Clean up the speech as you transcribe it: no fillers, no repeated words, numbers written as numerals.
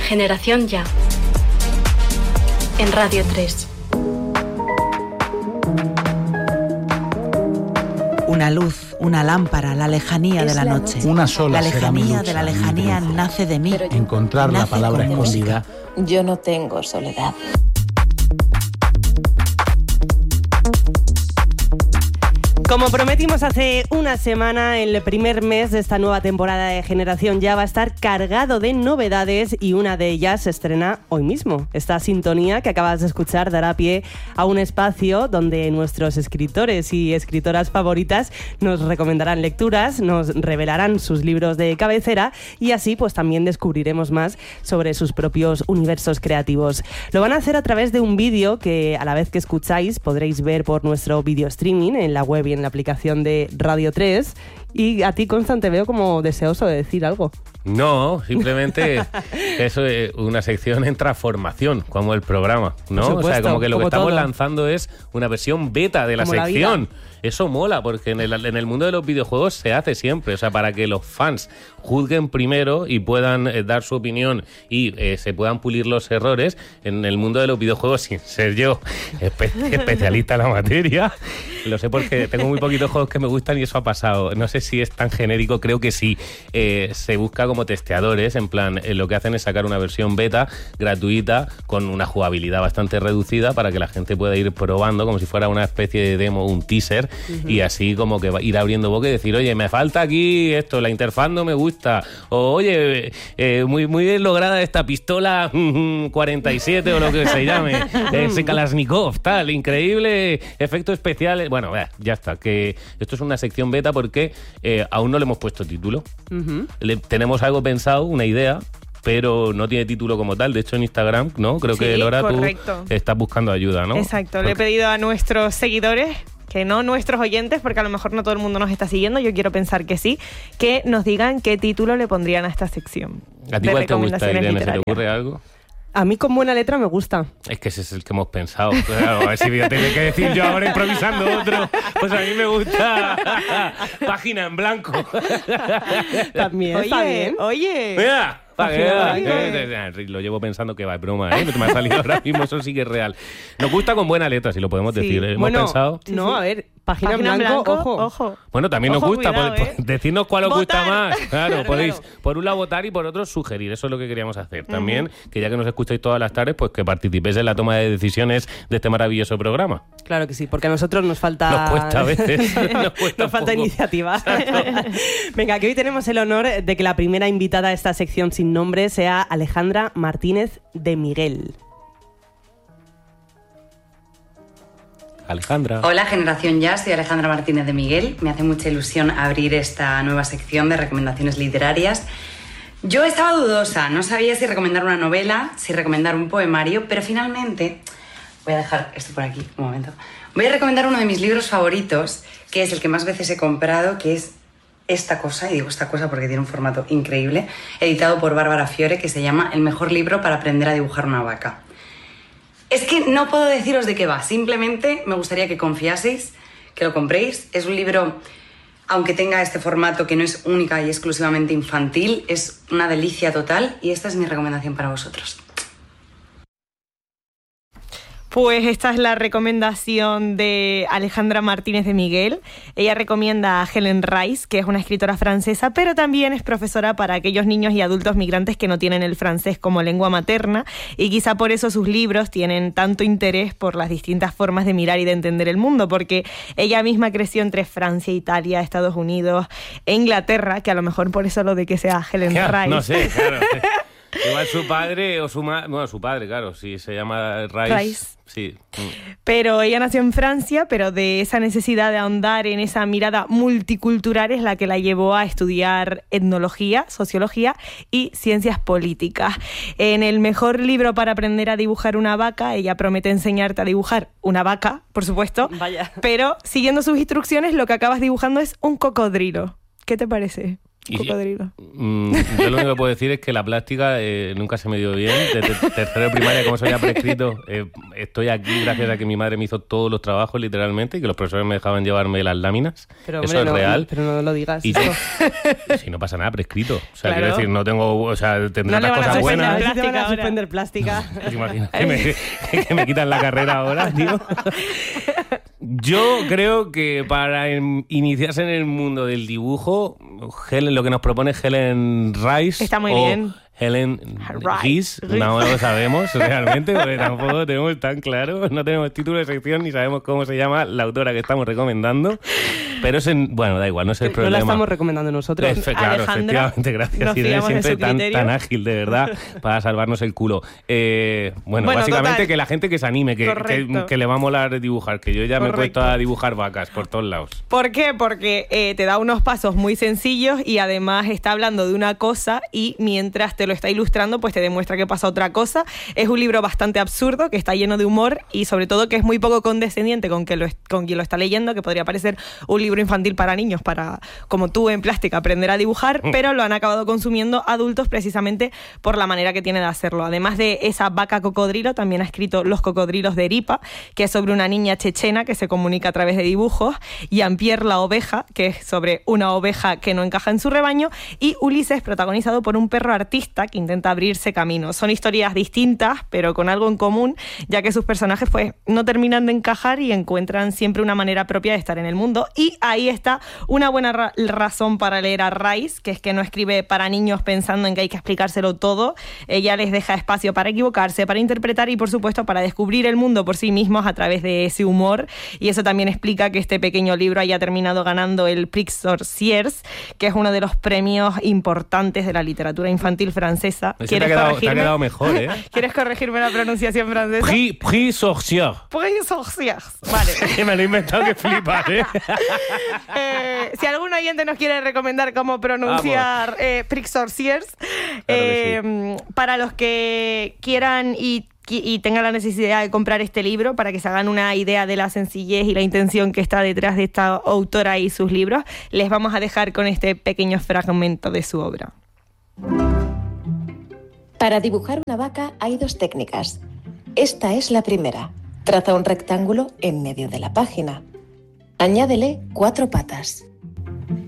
Generación Ya, en Radio 3. Una luz, una lámpara, la lejanía de la noche. Una sola la lejanía será mi lucha, de la lejanía nace de mí. Encontrar la palabra escondida. Yo no tengo soledad. Como prometimos hace una semana, el primer mes de esta nueva temporada de Generación Ya va a estar cargado de novedades y una de ellas se estrena hoy mismo. Esta sintonía que acabas de escuchar dará pie a un espacio donde nuestros escritores y escritoras favoritas nos recomendarán lecturas, nos revelarán sus libros de cabecera y así pues también descubriremos más sobre sus propios universos creativos. Lo van a hacer a través de un vídeo que a la vez que escucháis podréis ver por nuestro video streaming en la web y en la aplicación de Radio 3. Y a ti, Constant, te veo como deseoso de decir algo. No, simplemente eso es una sección en transformación, como el programa, ¿no? Supuesto, o sea, como que lo que estamos todo. lanzando es una versión beta de la Como sección. Eso mola, porque en el mundo de los videojuegos se hace siempre, o sea, para que los fans juzguen primero y puedan dar su opinión y se puedan pulir los errores. En el mundo de los videojuegos, sin ser yo especialista en la materia, lo sé porque tengo muy poquitos juegos que me gustan y eso ha pasado. No sé si es tan genérico, creo que sí. Se busca como testeadores, en plan, lo que hacen es sacar una versión beta gratuita con una jugabilidad bastante reducida para que la gente pueda ir probando como si fuera una especie de demo, un teaser. Y así como que ir abriendo boca y decir, oye, me falta aquí esto, la interfaz no me gusta, o oye, muy, muy bien lograda esta pistola 47 o lo que se llame, ese Kalashnikov, tal, increíble, efectos especiales. Bueno, ya está, que esto es una sección beta porque aún no le hemos puesto título. Tenemos algo pensado, una idea, pero no tiene título como tal. De hecho, en Instagram, ¿no? Creo que Lora, correcto. Tú estás buscando ayuda, ¿no? Exacto, le he pedido a nuestros seguidores, que no nuestros oyentes, porque a lo mejor no todo el mundo nos está siguiendo, yo quiero pensar que sí, que nos digan qué título le pondrían a esta sección. ¿A ti cuál te gusta, Irene? ¿Se te ocurre algo? A mí con buena letra me gusta. Es que ese es el que hemos pensado. Claro, a ver si voy a tener que decir yo ahora improvisando otro. Pues a mí me gusta Página en Blanco. También, está bien. Oye. Mira, lo llevo pensando que va, es broma, ¿eh? Me ha salido ahora mismo, eso sí que es real. Nos gusta con buena letra, si lo podemos decir. Hemos pensado. No, a ver, Página en blanco, ojo. Bueno, también nos gusta, cuidado, decidnos cuál os gusta más. Claro, podéis Claro. por un lado votar y por otro sugerir. Eso es lo que queríamos hacer. También, que ya que nos escucháis todas las tardes, pues que participéis en la toma de decisiones de este maravilloso programa. Claro que sí, porque a nosotros nos falta... Nos cuesta a veces. Nos falta iniciativa. Venga, que hoy tenemos el honor de que la primera invitada a esta sección sin nombre sea Alejandra Martínez de Miguel. Alejandra. Hola, Generación Ya, soy Alejandra Martínez de Miguel. Me hace mucha ilusión abrir esta nueva sección de recomendaciones literarias. Yo estaba dudosa, no sabía si recomendar una novela, si recomendar un poemario, pero finalmente, voy a dejar esto por aquí, un momento. Voy a recomendar uno de mis libros favoritos, que es el que más veces he comprado, que es esta cosa, y digo esta cosa porque tiene un formato increíble, editado por Bárbara Fiore, que se llama El mejor libro para aprender a dibujar una vaca. Es que no puedo deciros de qué va, simplemente me gustaría que confiaseis, que lo compréis. Es un libro, aunque tenga este formato que no es única y exclusivamente infantil, es una delicia total y esta es mi recomendación para vosotros. Pues esta es la recomendación de Alejandra Martínez de Miguel. Ella recomienda a Hélène Rice, que es una escritora francesa, pero también es profesora para aquellos niños y adultos migrantes que no tienen el francés como lengua materna, y quizá por eso sus libros tienen tanto interés por las distintas formas de mirar y de entender el mundo, porque ella misma creció entre Francia, Italia, Estados Unidos e Inglaterra, que a lo mejor por eso lo de que sea Hélène Rice. No sé, claro. Igual su padre o su madre... Bueno, su padre, claro, sí, se llama Rice. Sí. Pero ella nació en Francia, pero de esa necesidad de ahondar en esa mirada multicultural es la que la llevó a estudiar etnología, sociología y ciencias políticas. En el mejor libro para aprender a dibujar una vaca, ella promete enseñarte a dibujar una vaca, por supuesto. Vaya. Pero siguiendo sus instrucciones, lo que acabas dibujando es un cocodrilo. ¿Qué te parece? cocodrilo. Yo lo único que puedo decir es que la plástica nunca se me dio bien. Desde tercero de primaria, como soy ya prescrito, estoy aquí gracias a que mi madre me hizo todos los trabajos, literalmente, y que los profesores me dejaban llevarme las láminas. Pero, eso hombre, es real. Pero no lo digas. Y si no pasa nada, prescrito. O sea, Claro. quiero decir, no tengo... O sea, tendré No le otras van a cosas buenas. suspender Te van a ahora. suspender plástica. ¿Te imaginas que me quitan la carrera ahora, tío? Yo creo que para iniciarse en el mundo del dibujo, lo que nos propone Helen Rice Está muy o bien. Helen Rice, no lo sabemos realmente, porque tampoco tenemos tan claro, no tenemos título de sección ni sabemos cómo se llama la autora que estamos recomendando, pero bueno, da igual, no es el No problema. la estamos recomendando nosotros. Claro, Alejandra, efectivamente, gracias. nos Irene, fiamos en siempre su criterio. tan ágil, de verdad, para salvarnos el culo. Bueno, básicamente total. que la gente que se anime, Correcto. que le va a molar dibujar, que yo ya me he Correcto. puesto a dibujar vacas por todos lados. ¿Por qué? Porque te da unos pasos muy sencillos y además está hablando de una cosa y mientras te lo está ilustrando, pues te demuestra que pasa otra cosa. Es un libro bastante absurdo, que está lleno de humor y sobre todo que es muy poco condescendiente con quien lo está leyendo, que podría parecer un libro infantil para niños, para, como tú en plástica, aprender a dibujar, pero lo han acabado consumiendo adultos precisamente por la manera que tiene de hacerlo. Además de esa vaca cocodrilo, también ha escrito Los cocodrilos de Eripa, que es sobre una niña chechena que se comunica a través de dibujos, Jean-Pierre la oveja, que es sobre una oveja que no encaja en su rebaño, y Ulises, protagonizado por un perro artista que intenta abrirse camino. Son historias distintas, pero con algo en común, ya que sus personajes pues no terminan de encajar y encuentran siempre una manera propia de estar en el mundo. Y ahí está una buena razón para leer a Rice, que es que no escribe para niños pensando en que hay que explicárselo todo. Ella les deja espacio para equivocarse, para interpretar y, por supuesto, para descubrir el mundo por sí mismos a través de ese humor. Y eso también explica que este pequeño libro haya terminado ganando el Prix Sorciers, que es uno de los premios importantes de la literatura infantil francesa. Ese te ha quedado mejor, ¿eh? ¿Quieres corregirme la pronunciación francesa? Prix Sorciers. Prix Sorciers. Vale. Me lo he inventado, que flipas, ¿eh? Si algún oyente nos quiere recomendar cómo pronunciar Prix Sorciers, Claro para los que quieran y tengan la necesidad de comprar este libro, para que se hagan una idea de la sencillez y la intención que está detrás de esta autora y sus libros, les vamos a dejar con este pequeño fragmento de su obra. Para dibujar una vaca hay dos técnicas. Esta es la primera. Traza un rectángulo en medio de la página. Añádele 4 patas.